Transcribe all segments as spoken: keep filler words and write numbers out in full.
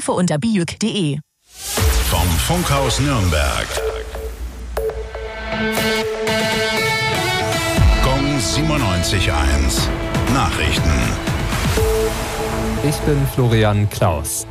Info unter bijuk punkt de. Vom Funkhaus Nürnberg. Gong siebenundneunzig Komma eins. Nachrichten. Ich bin Florian Klaus.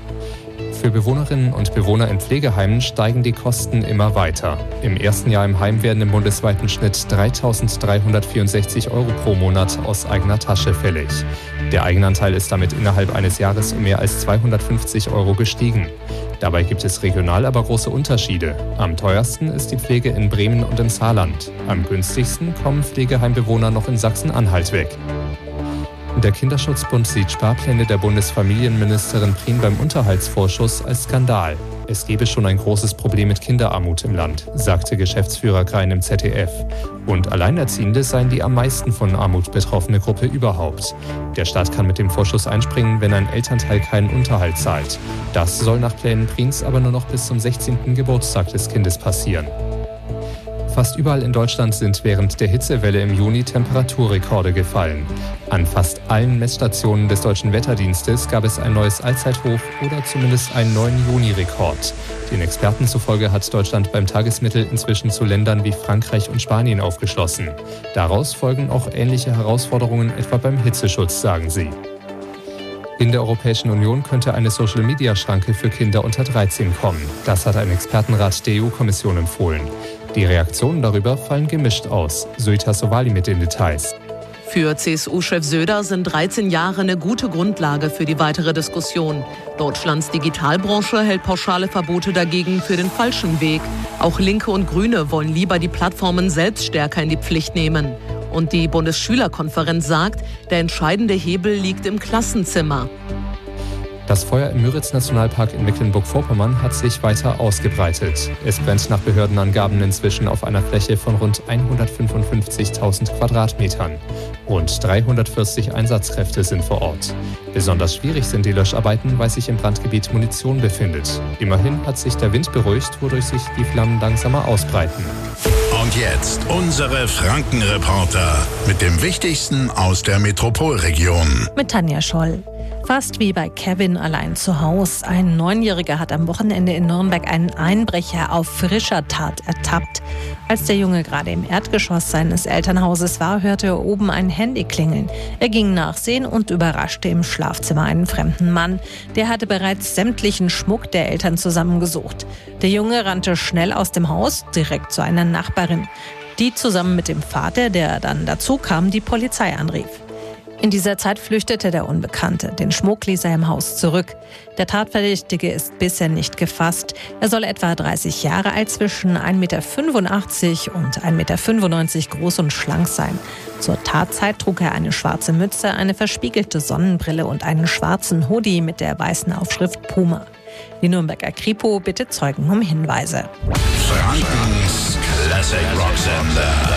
Für Bewohnerinnen und Bewohner in Pflegeheimen steigen die Kosten immer weiter. Im ersten Jahr im Heim werden im bundesweiten Schnitt dreitausenddreihundertvierundsechzig Euro pro Monat aus eigener Tasche fällig. Der Eigenanteil ist damit innerhalb eines Jahres um mehr als zweihundertfünfzig Euro gestiegen. Dabei gibt es regional aber große Unterschiede. Am teuersten ist die Pflege in Bremen und im Saarland. Am günstigsten kommen Pflegeheimbewohner noch in Sachsen-Anhalt weg. Der Kinderschutzbund sieht Sparpläne der Bundesfamilienministerin Prien beim Unterhaltsvorschuss als Skandal. Es gebe schon ein großes Problem mit Kinderarmut im Land, sagte Geschäftsführer Grein im Z D F. Und Alleinerziehende seien die am meisten von Armut betroffene Gruppe überhaupt. Der Staat kann mit dem Vorschuss einspringen, wenn ein Elternteil keinen Unterhalt zahlt. Das soll nach Plänen Priens aber nur noch bis zum sechzehnten Geburtstag des Kindes passieren. Fast überall in Deutschland sind während der Hitzewelle im Juni Temperaturrekorde gefallen. An fast allen Messstationen des Deutschen Wetterdienstes gab es ein neues Allzeithoch oder zumindest einen neuen Juni-Rekord. Den Experten zufolge hat Deutschland beim Tagesmittel inzwischen zu Ländern wie Frankreich und Spanien aufgeschlossen. Daraus folgen auch ähnliche Herausforderungen etwa beim Hitzeschutz, sagen sie. In der Europäischen Union könnte eine Social-Media-Schranke für Kinder unter dreizehn kommen. Das hat ein Expertenrat der E U-Kommission empfohlen. Die Reaktionen darüber fallen gemischt aus. Suita Sowali mit den Details. Für C S U-Chef Söder sind dreizehn Jahre eine gute Grundlage für die weitere Diskussion. Deutschlands Digitalbranche hält pauschale Verbote dagegen für den falschen Weg. Auch Linke und Grüne wollen lieber die Plattformen selbst stärker in die Pflicht nehmen. Und die Bundesschülerkonferenz sagt, der entscheidende Hebel liegt im Klassenzimmer. Das Feuer im Müritz-Nationalpark in Mecklenburg-Vorpommern hat sich weiter ausgebreitet. Es brennt nach Behördenangaben inzwischen auf einer Fläche von rund hundertfünfundfünfzigtausend Quadratmetern. Rund dreihundertvierzig Einsatzkräfte sind vor Ort. Besonders schwierig sind die Löscharbeiten, weil sich im Brandgebiet Munition befindet. Immerhin hat sich der Wind beruhigt, wodurch sich die Flammen langsamer ausbreiten. Und jetzt unsere Frankenreporter mit dem Wichtigsten aus der Metropolregion. Mit Tanja Scholl. Fast wie bei Kevin allein zu Hause. Ein Neunjähriger hat am Wochenende in Nürnberg einen Einbrecher auf frischer Tat ertappt. Als der Junge gerade im Erdgeschoss seines Elternhauses war, hörte er oben ein Handy klingeln. Er ging nachsehen und überraschte im Schlafzimmer einen fremden Mann. Der hatte bereits sämtlichen Schmuck der Eltern zusammengesucht. Der Junge rannte schnell aus dem Haus, direkt zu einer Nachbarin, die zusammen mit dem Vater, der dann dazu kam, die Polizei anrief. In dieser Zeit flüchtete der Unbekannte. Den Schmuck ließ er im Haus zurück. Der Tatverdächtige ist bisher nicht gefasst. Er soll etwa dreißig Jahre alt, zwischen ein Meter fünfundachtzig und ein Meter fünfundneunzig groß und schlank sein. Zur Tatzeit trug er eine schwarze Mütze, eine verspiegelte Sonnenbrille und einen schwarzen Hoodie mit der weißen Aufschrift Puma. Die Nürnberger Kripo bittet Zeugen um Hinweise. Frankens Classic Rock Sender.